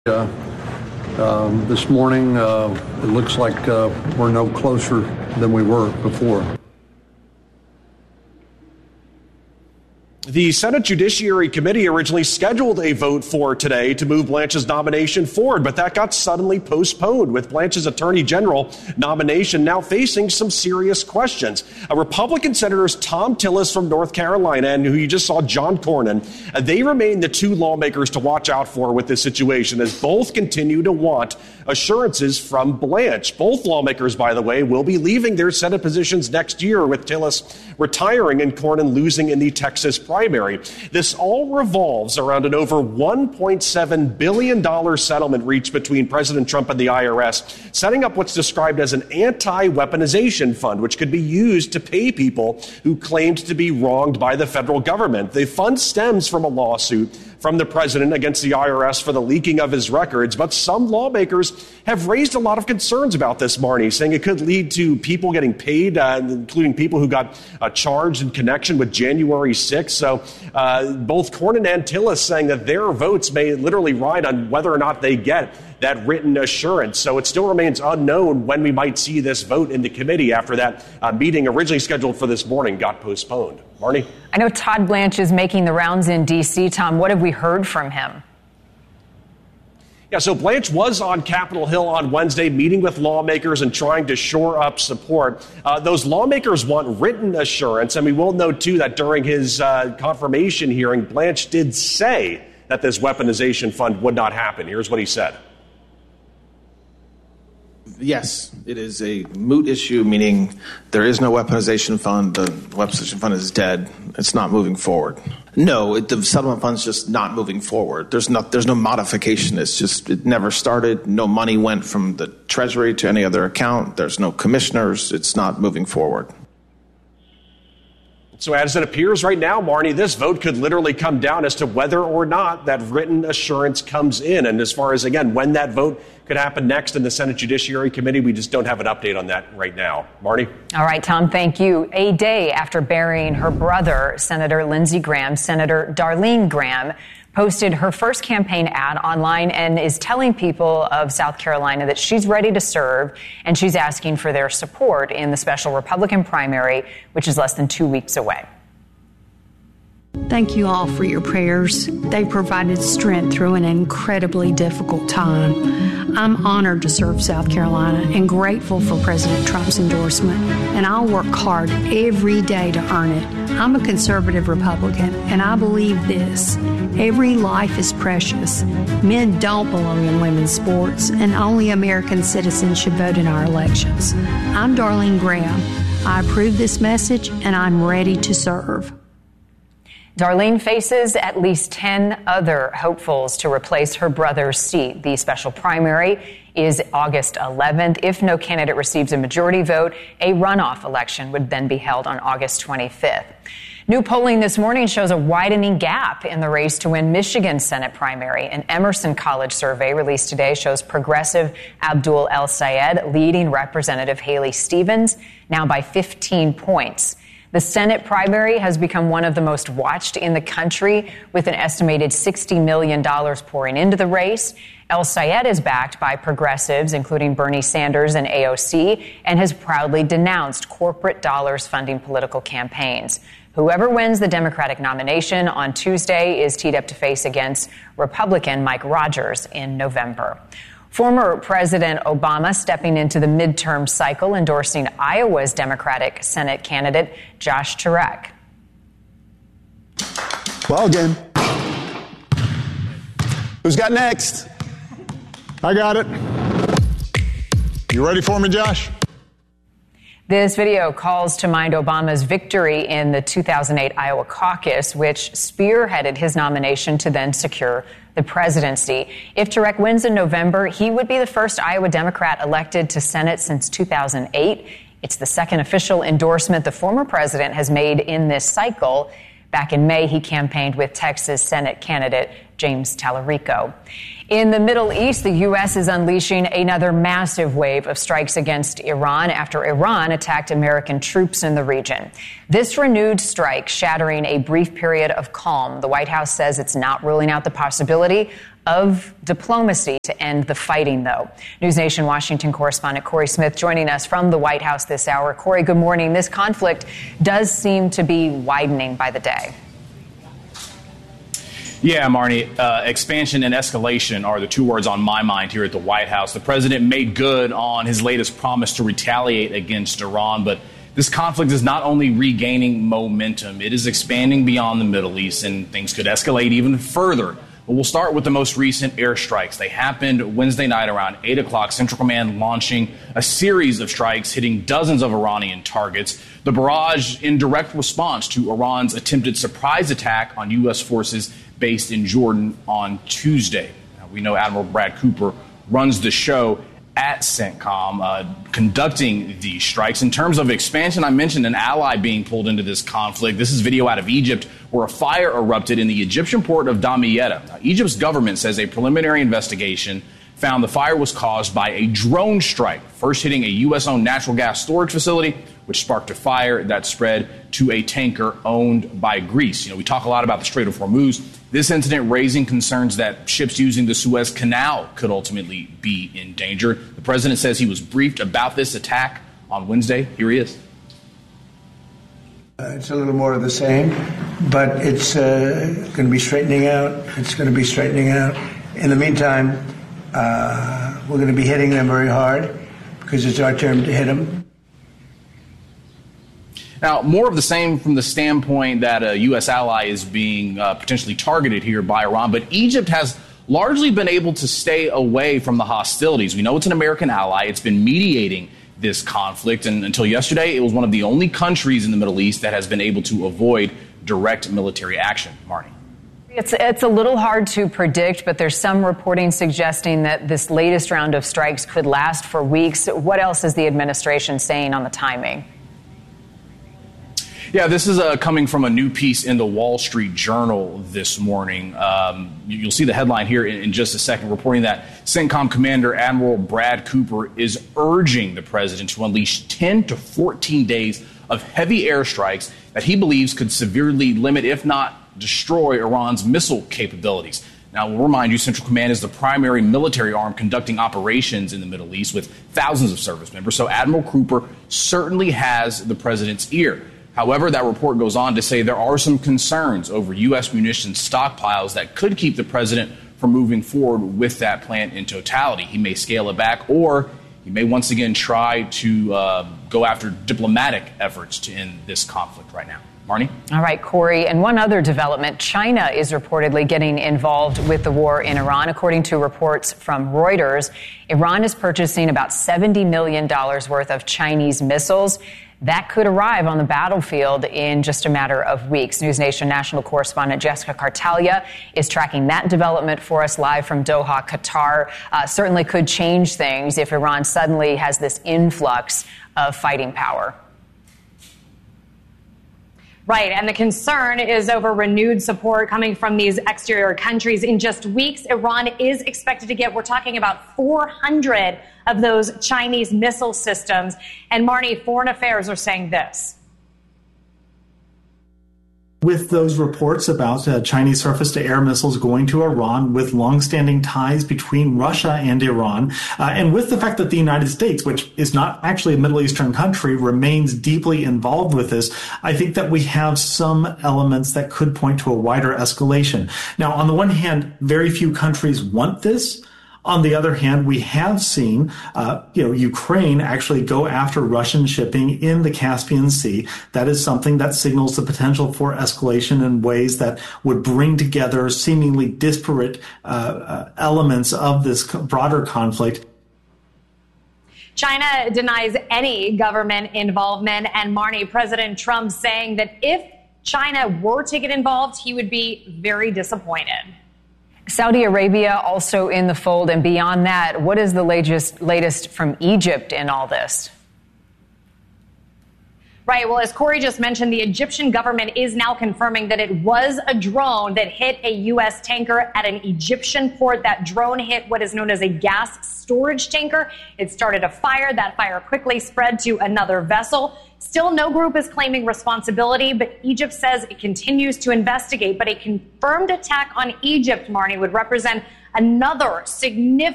This morning, it looks like we're no closer than we were before. The Senate Judiciary Committee originally scheduled a vote for today to move Blanche's nomination forward, but that got suddenly postponed, with Blanche's Attorney General nomination now facing some serious questions. Republican Senators Thom Tillis from North Carolina and who you just saw, John Cornyn, they remain the two lawmakers to watch out for with this situation, as both continue to want assurances from Blanche. Both lawmakers, by the way, will be leaving their Senate positions next year, with Tillis retiring and Cornyn losing in the Texas primary. This all revolves around an over $1.7 billion settlement reached between President Trump and the IRS, setting up what's described as an anti-weaponization fund, which could be used to pay people who claimed to be wronged by the federal government. The fund stems from a lawsuit from the president against the IRS for the leaking of his records, but some lawmakers have raised a lot of concerns about this, Marnie, saying it could lead to people getting paid, including people who got charged in connection with January 6th. So both Cornyn and Tillis saying that their votes may literally ride on whether or not they get that written assurance. So it still remains unknown when we might see this vote in the committee after that meeting originally scheduled for this morning got postponed. Marnie? I know Todd Blanche is making the rounds in D.C. Tom, what have we heard from him? Yeah, so Blanche was on Capitol Hill on Wednesday meeting with lawmakers and trying to shore up support. Those lawmakers want written assurance, and we will note, too, that during his confirmation hearing, Blanche did say that this weaponization fund would not happen. Here's what he said. Yes, it is a moot issue, meaning there is no weaponization fund. The weaponization fund is dead. It's not moving forward. No, the settlement fund's just not moving forward. There's no modification. It's just, it never started. No money went from the Treasury to any other account. There's no commissioners. It's not moving forward. So as it appears right now, Marnie, this vote could literally come down as to whether or not that written assurance comes in. And as far as, again, when that vote could happen next in the Senate Judiciary Committee, we just don't have an update on that right now. Marnie? All right, Tom, thank you. A day after burying her brother, Senator Lindsey Graham, Senator Darlene Graham posted her first campaign ad online and is telling people of South Carolina that she's ready to serve, and she's asking for their support in the special Republican primary, which is less than 2 weeks away. Thank you all for your prayers. They provided strength through an incredibly difficult time. I'm honored to serve South Carolina and grateful for President Trump's endorsement, and I'll work hard every day to earn it. I'm a conservative Republican, and I believe this: every life is precious. Men don't belong in women's sports, and only American citizens should vote in our elections. I'm Darlene Graham. I approve this message, and I'm ready to serve. Darlene faces at least 10 other hopefuls to replace her brother's seat. The special primary is August 11th. If no candidate receives a majority vote, a runoff election would then be held on August 25th. New polling this morning shows a widening gap in the race to win Michigan's Senate primary. An Emerson College survey released today shows progressive Abdul El-Sayed leading Representative Haley Stevens now by 15 points. The Senate primary has become one of the most watched in the country, with an estimated $60 million pouring into the race. El-Sayed is backed by progressives, including Bernie Sanders and AOC, and has proudly denounced corporate dollars funding political campaigns. Whoever wins the Democratic nomination on Tuesday is teed up to face against Republican Mike Rogers in November. Former President Obama stepping into the midterm cycle, endorsing Iowa's Democratic Senate candidate, Josh Turek. Ball game. Who's got next? I got it. You ready for me, Josh? This video calls to mind Obama's victory in the 2008 Iowa caucus, which spearheaded his nomination to then secure the presidency. If Turek wins in November, he would be the first Iowa Democrat elected to Senate since 2008. It's the second official endorsement the former president has made in this cycle. Back in May, he campaigned with Texas Senate candidate James Tallarico. In the Middle East, the U.S. is unleashing another massive wave of strikes against Iran after Iran attacked American troops in the region. This renewed strike shattering a brief period of calm. The White House says it's not ruling out the possibility of diplomacy to end the fighting, though. News Nation Washington correspondent Corey Smith joining us from the White House this hour. Corey, good morning. This conflict does seem to be widening by the day. Yeah, Marnie, expansion and escalation are the two words on my mind here at the White House. The president made good on his latest promise to retaliate against Iran, but this conflict is not only regaining momentum, it is expanding beyond the Middle East, and things could escalate even further. But we'll start with the most recent airstrikes. They happened Wednesday night around 8 o'clock, Central Command launching a series of strikes hitting dozens of Iranian targets. The barrage in direct response to Iran's attempted surprise attack on U.S. forces based in Jordan on Tuesday. Now, we know Admiral Brad Cooper runs the show at CENTCOM, conducting these strikes. In terms of expansion, I mentioned an ally being pulled into this conflict. This is video out of Egypt where a fire erupted in the Egyptian port of Damietta. Now, Egypt's government says a preliminary investigation found the fire was caused by a drone strike, first hitting a U.S.-owned natural gas storage facility, which sparked a fire that spread to a tanker owned by Greece. You know, we talk a lot about the Strait of Hormuz. This incident raising concerns that ships using the Suez Canal could ultimately be in danger. The president says he was briefed about this attack on Wednesday. Here he is. It's a little more of the same, but it's going to be straightening out. It's going to be straightening out. In the meantime, we're going to be hitting them very hard because it's our turn to hit them. Now, more of the same from the standpoint that a U.S. ally is being potentially targeted here by Iran, but Egypt has largely been able to stay away from the hostilities. We know it's an American ally. It's been mediating this conflict, and until yesterday, it was one of the only countries in the Middle East that has been able to avoid direct military action. Marnie. It's a little hard to predict, but there's some reporting suggesting that this latest round of strikes could last for weeks. What else is the administration saying on the timing? Yeah, this is coming from a new piece in the Wall Street Journal this morning. You'll see the headline here in just a second, reporting that CENTCOM Commander Admiral Brad Cooper is urging the president to unleash 10 to 14 days of heavy airstrikes that he believes could severely limit, if not destroy, Iran's missile capabilities. Now, we'll remind you, Central Command is the primary military arm conducting operations in the Middle East with thousands of service members. So Admiral Cooper certainly has the president's ear. However, that report goes on to say there are some concerns over U.S. munitions stockpiles that could keep the president from moving forward with that plan in totality. He may scale it back, or he may once again try to go after diplomatic efforts to end this conflict right now. Marnie? All right, Corey. And one other development, China is reportedly getting involved with the war in Iran. According to reports from Reuters, Iran is purchasing about $70 million worth of Chinese missiles. That could arrive on the battlefield in just a matter of weeks. News Nation national correspondent Jessica Cartalia is tracking that development for us live from Doha, Qatar. Certainly could change things if Iran suddenly has this influx of fighting power. Right, and the concern is over renewed support coming from these exterior countries. In just weeks, Iran is expected to get, we're talking about 400 of those Chinese missile systems. And Marnie, Foreign Affairs are saying this. With those reports about Chinese surface-to-air missiles going to Iran, with longstanding ties between Russia and Iran, and with the fact that the United States, which is not actually a Middle Eastern country, remains deeply involved with this, I think that we have some elements that could point to a wider escalation. Now, on the one hand, very few countries want this. On the other hand, we have seen, Ukraine actually go after Russian shipping in the Caspian Sea. That is something that signals the potential for escalation in ways that would bring together seemingly disparate elements of this broader conflict. China denies any government involvement, and Marnie, President Trump saying that if China were to get involved, he would be very disappointed. Saudi Arabia also in the fold, and beyond that, what is the latest from Egypt in all this? Right. Well, as Corey just mentioned, the Egyptian government is now confirming that it was a drone that hit a U.S. tanker at an Egyptian port. That drone hit what is known as a gas storage tanker. It started a fire. That fire quickly spread to another vessel. Still, no group is claiming responsibility, but Egypt says it continues to investigate. But a confirmed attack on Egypt, Marnie, would represent another significant